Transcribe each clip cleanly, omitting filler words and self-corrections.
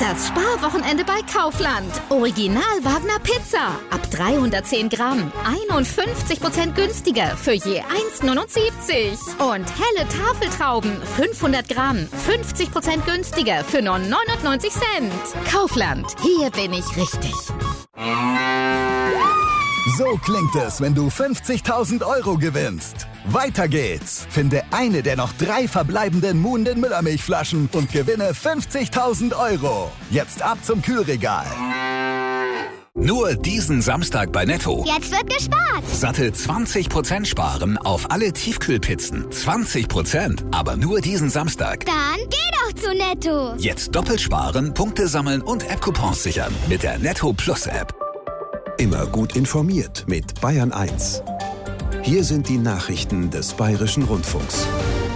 Das Sparwochenende bei Kaufland. Original Wagner Pizza. Ab 310 Gramm. 51% günstiger für je 1,79. Und helle Tafeltrauben. 500 Gramm. 50% günstiger für nur 99 Cent. Kaufland. Hier bin ich richtig. So klingt es, wenn du 50.000 Euro gewinnst. Weiter geht's. Finde eine der noch 3 verbleibenden Muhnden Müllermilchflaschen und gewinne 50.000 Euro. Jetzt ab zum Kühlregal. Nur diesen Samstag bei Netto. Jetzt wird gespart. Satte 20% sparen auf alle Tiefkühlpizzen. 20%, aber nur diesen Samstag. Dann geh doch zu Netto. Jetzt doppelt sparen, Punkte sammeln und App-Coupons sichern mit der Netto Plus App. Immer gut informiert mit Bayern 1. Hier sind die Nachrichten des Bayerischen Rundfunks.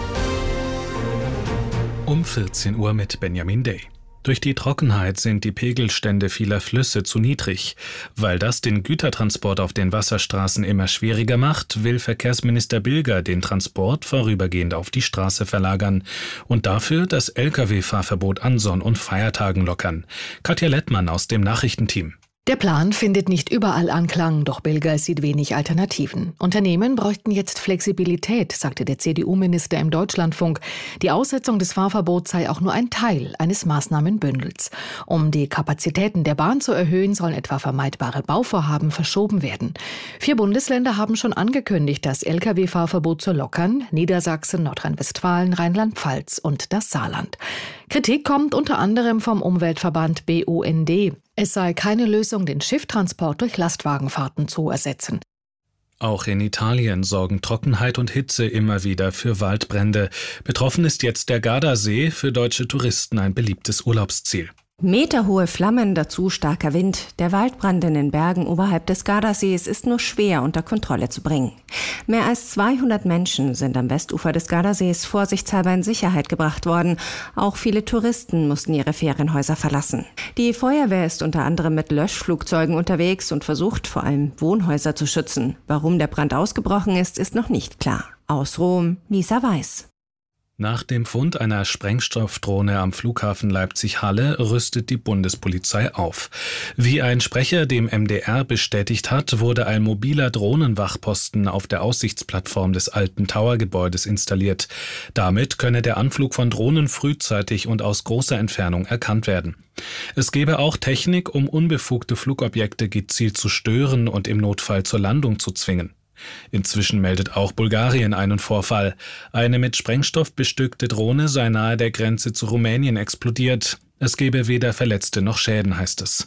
Um 14 Uhr mit Benjamin Day. Durch die Trockenheit sind die Pegelstände vieler Flüsse zu niedrig. Weil das den Gütertransport auf den Wasserstraßen immer schwieriger macht, will Verkehrsminister Bilger den Transport vorübergehend auf die Straße verlagern und dafür das Lkw-Fahrverbot an Sonn- und Feiertagen lockern. Katja Lettmann aus dem Nachrichtenteam. Der Plan findet nicht überall Anklang, doch Bilger sieht wenig Alternativen. Unternehmen bräuchten jetzt Flexibilität, sagte der CDU-Minister im Deutschlandfunk. Die Aussetzung des Fahrverbots sei auch nur ein Teil eines Maßnahmenbündels. Um die Kapazitäten der Bahn zu erhöhen, sollen etwa vermeidbare Bauvorhaben verschoben werden. 4 Bundesländer haben schon angekündigt, das Lkw-Fahrverbot zu lockern: Niedersachsen, Nordrhein-Westfalen, Rheinland-Pfalz und das Saarland. Kritik kommt unter anderem vom Umweltverband BUND. Es sei keine Lösung, den Schifftransport durch Lastwagenfahrten zu ersetzen. Auch in Italien sorgen Trockenheit und Hitze immer wieder für Waldbrände. Betroffen ist jetzt der Gardasee, für deutsche Touristen ein beliebtes Urlaubsziel. Meterhohe Flammen, dazu starker Wind. Der Waldbrand in den Bergen oberhalb des Gardasees ist nur schwer unter Kontrolle zu bringen. Mehr als 200 Menschen sind am Westufer des Gardasees vorsichtshalber in Sicherheit gebracht worden. Auch viele Touristen mussten ihre Ferienhäuser verlassen. Die Feuerwehr ist unter anderem mit Löschflugzeugen unterwegs und versucht vor allem Wohnhäuser zu schützen. Warum der Brand ausgebrochen ist, ist noch nicht klar. Aus Rom, Lisa Weiß. Nach dem Fund einer Sprengstoffdrohne am Flughafen Leipzig-Halle rüstet die Bundespolizei auf. Wie ein Sprecher dem MDR bestätigt hat, wurde ein mobiler Drohnenwachposten auf der Aussichtsplattform des alten Towergebäudes installiert. Damit könne der Anflug von Drohnen frühzeitig und aus großer Entfernung erkannt werden. Es gebe auch Technik, um unbefugte Flugobjekte gezielt zu stören und im Notfall zur Landung zu zwingen. Inzwischen meldet auch Bulgarien einen Vorfall. Eine mit Sprengstoff bestückte Drohne sei nahe der Grenze zu Rumänien explodiert. Es gebe weder Verletzte noch Schäden, heißt es.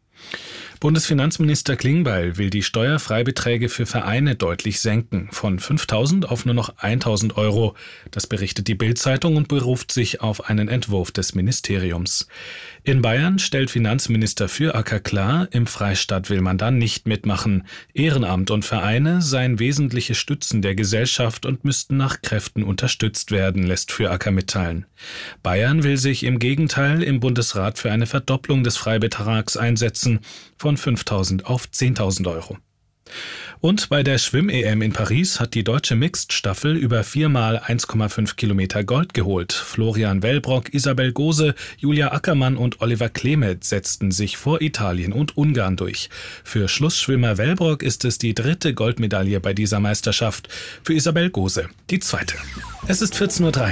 Bundesfinanzminister Klingbeil will die Steuerfreibeträge für Vereine deutlich senken, von 5.000 auf nur noch 1.000 Euro. Das berichtet die Bild-Zeitung und beruft sich auf einen Entwurf des Ministeriums. In Bayern stellt Finanzminister Füracker klar, im Freistaat will man da nicht mitmachen. Ehrenamt und Vereine seien wesentliche Stützen der Gesellschaft und müssten nach Kräften unterstützt werden, lässt Füracker mitteilen. Bayern will sich im Gegenteil im Bundesrat für eine Verdopplung des Freibetrags einsetzen, von 5.000 auf 10.000 Euro. Und bei der Schwimm-EM in Paris hat die deutsche Mixed-Staffel über 4x 1,5 Kilometer Gold geholt. Florian Wellbrock, Isabel Gose, Julia Ackermann und Oliver Klemet setzten sich vor Italien und Ungarn durch. Für Schlussschwimmer Wellbrock ist es die 3. Goldmedaille bei dieser Meisterschaft. Für Isabel Gose die 2. Es ist 14:03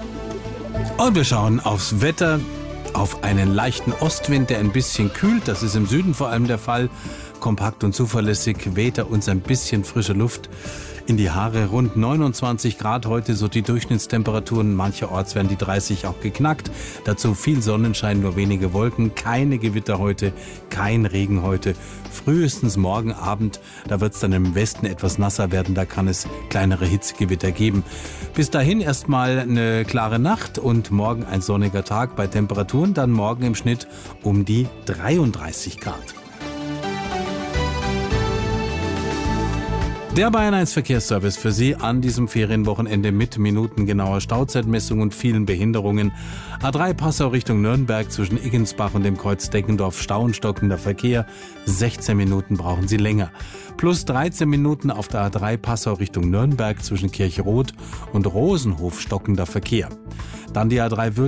Uhr. Und wir schauen aufs Wetter, auf einen leichten Ostwind, der ein bisschen kühlt. Das ist im Süden vor allem der Fall. Kompakt und zuverlässig weht er uns ein bisschen frische Luft in die Haare. Rund 29 Grad heute, so die Durchschnittstemperaturen. Mancherorts werden die 30 auch geknackt. Dazu viel Sonnenschein, nur wenige Wolken. Keine Gewitter heute, kein Regen heute. Frühestens morgen Abend, da wird es dann im Westen etwas nasser werden. Da kann es kleinere Hitzegewitter geben. Bis dahin erstmal eine klare Nacht und morgen ein sonniger Tag bei Temperaturen. Dann morgen im Schnitt um die 33 Grad. Der Bayern 1 Verkehrsservice für Sie an diesem Ferienwochenende mit minutengenauer Stauzeitmessung und vielen Behinderungen. A3 Passau Richtung Nürnberg zwischen Iggensbach und dem Kreuz Deckendorf Stau und stockender Verkehr. 16 Minuten brauchen Sie länger. Plus 13 Minuten auf der A3 Passau Richtung Nürnberg zwischen Kirchroth und Rosenhof stockender Verkehr. Dann die A3